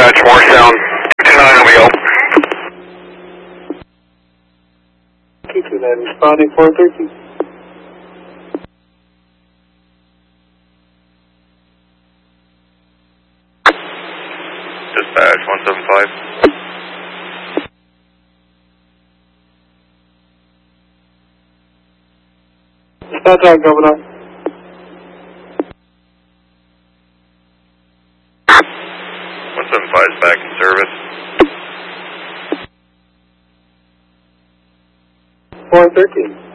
dispatch, Morristown 29 OBL. 229 responding 413. Dispatch 175. Dispatch out, Governor. 175 is back in service. 413.